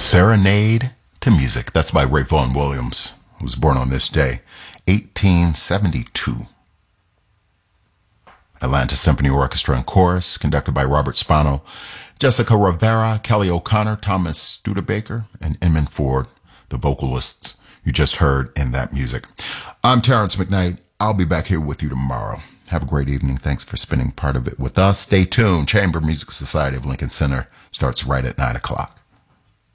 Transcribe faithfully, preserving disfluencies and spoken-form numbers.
Serenade to Music. That's by Ray Vaughan Williams, who was born on this day, eighteen seventy-two. Atlanta Symphony Orchestra and Chorus, conducted by Robert Spano, Jessica Rivera, Kelly O'Connor, Thomas Studebaker, and Edmund Ford, the vocalists you just heard in that music. I'm Terrence McKnight. I'll be back here with you tomorrow. Have a great evening. Thanks for spending part of it with us. Stay tuned. Chamber Music Society of Lincoln Center starts right at nine o'clock.